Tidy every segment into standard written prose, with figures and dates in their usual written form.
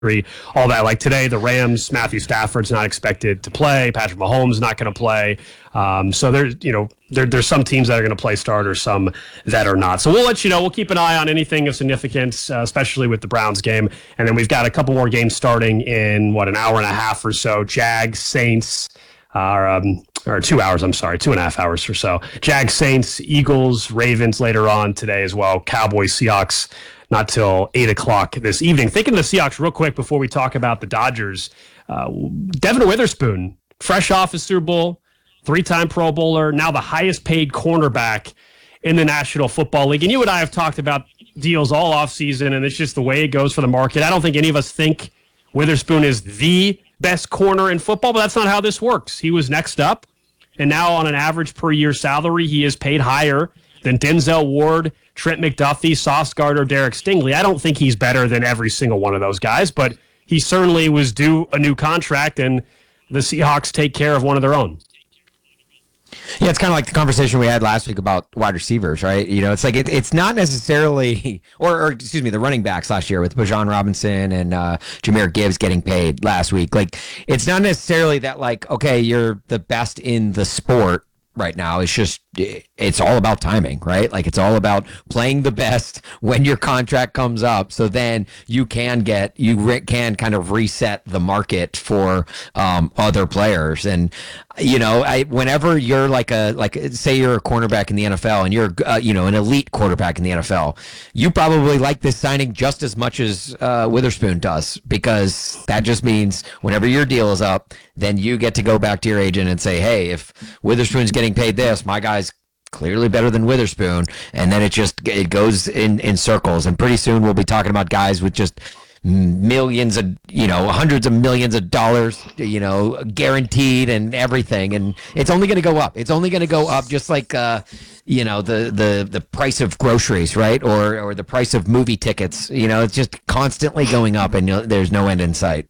all that. Like today, the Rams, Matthew Stafford's not expected to play. Patrick Mahomes not going to play. So there's some teams that are going to play starters, some that are not. So we'll let you know. We'll keep an eye on anything of significance, especially with the Browns game. And then we've got a couple more games starting in an hour and a half or so. Jags, Saints, or 2 hours, I'm sorry, 2.5 hours or so. Jags, Saints, Eagles, Ravens later on today as well. Cowboys, Seahawks, not till 8 o'clock this evening. Thinking of the Seahawks real quick before we talk about the Dodgers. Devin Witherspoon, fresh off a Super Bowl, 3-time Pro Bowler, now the highest paid cornerback in the National Football League. And you and I have talked about deals all offseason, and it's just the way it goes for the market. I don't think any of us think Witherspoon is the best corner in football, but that's not how this works. He was next up, and now on an average per year salary, he is paid higher than Denzel Ward, Trent McDuffie, Sauce Gardner, Derek Stingley. I don't think he's better than every single one of those guys, but he certainly was due a new contract, and the Seahawks take care of one of their own. Yeah, it's kind of like the conversation we had last week about wide receivers, right? You know, it's like it's not necessarily, or excuse me, the running backs last year with Bijan Robinson and Jahmyr Gibbs getting paid last week. Like, it's not necessarily that, like, okay, you're the best in the sport right now. It's just, it's all about timing, right? Like, it's all about playing the best when your contract comes up, so then you can kind of reset the market for other players. And you know, whenever you're say you're a cornerback in the NFL and you're an elite quarterback in the NFL, you probably like this signing just as much as Witherspoon does, because that just means whenever your deal is up, then you get to go back to your agent and say, hey, if Witherspoon's getting paid this, my guy's clearly better than Witherspoon. And then it goes in circles, and pretty soon we'll be talking about guys with just millions of, hundreds of millions of dollars, guaranteed and everything. And it's only going to go up. It's only going to go up, just like, the price of groceries, right? Or the price of movie tickets. It's just constantly going up, and there's no end in sight.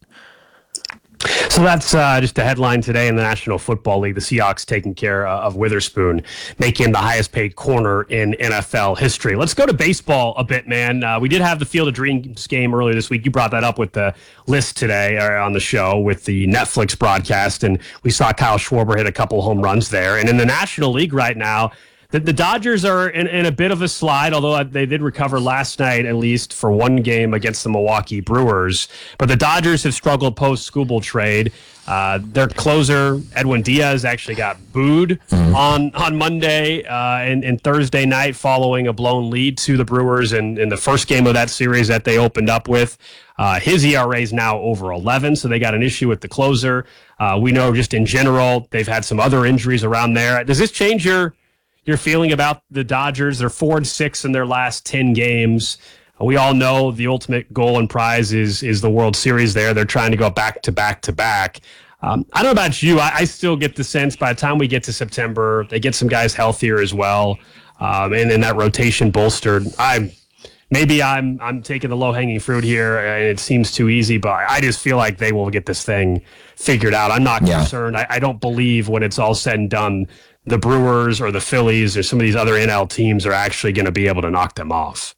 So that's just a headline today in the National Football League. The Seahawks taking care of Witherspoon, making him the highest paid corner in NFL history. Let's go to baseball a bit, man. We did have the Field of Dreams game earlier this week. You brought that up with the list today on the show with the Netflix broadcast, and we saw Kyle Schwarber hit a couple home runs there. And in the National League right now, the Dodgers are in a bit of a slide, although they did recover last night, at least for one game against the Milwaukee Brewers. But the Dodgers have struggled post-Skubal trade. Their closer, Edwin Diaz, actually got booed on Monday and Thursday night following a blown lead to the Brewers in the first game of that series that they opened up with. His ERA is now over 11, so they got an issue with the closer. We know just in general they've had some other injuries around there. Does this change your feeling about the Dodgers? They're 4-6 in their last 10 games. We all know the ultimate goal and prize is the World Series there. They're trying to go back to back to back. I don't know about you. I still get the sense by the time we get to September, they get some guys healthier as well. And then that rotation bolstered. I'm taking the low-hanging fruit here, and it seems too easy, but I just feel like they will get this thing figured out. I'm not concerned. I don't believe when it's all said and done, the Brewers or the Phillies or some of these other NL teams are actually going to be able to knock them off.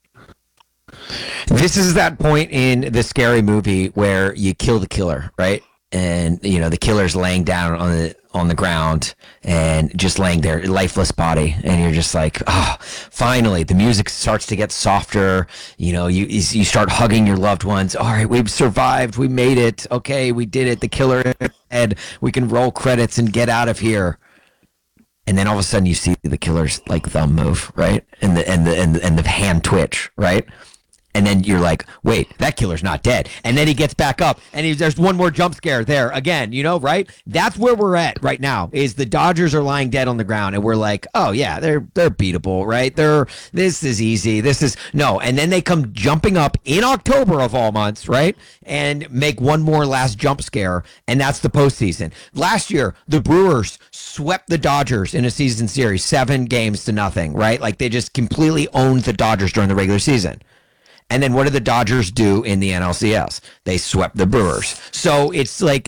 This is that point in the Scary Movie where you kill the killer, right? And the killer's laying down on the ground and just laying there, lifeless body, and you're just like, oh, finally, the music starts to get softer. You start hugging your loved ones. All right, we've survived. We made it. Okay, we did it. The killer is dead. We can roll credits and get out of here. And then all of a sudden you see the killer's thumb move, right? And the hand twitch, right? And then you're like, wait, that killer's not dead. And then he gets back up, and there's one more jump scare there again, right? That's where we're at right now, is the Dodgers are lying dead on the ground, and we're like, oh yeah, they're beatable, right? This is easy. No. And then they come jumping up in October of all months, right? And make one more last jump scare, and that's the postseason. Last year, the Brewers swept the Dodgers in a season series, 7-0, right? Like, they just completely owned the Dodgers during the regular season. And then what did the Dodgers do in the NLCS? They swept the Brewers. So it's like,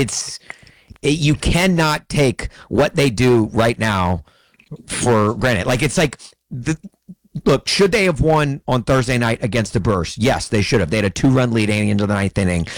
you cannot take what they do right now for granted. Like, it's like Look, should they have won on Thursday night against the Brewers? Yes, they should have. They had a 2-run lead heading into the ninth inning.